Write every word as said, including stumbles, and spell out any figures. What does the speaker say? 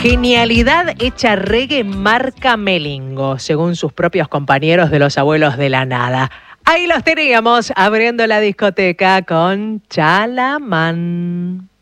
Genialidad hecha reggae marca Melingo, según sus propios compañeros de Los Abuelos de la Nada. Ahí los teníamos abriendo la discoteca con Chalamán.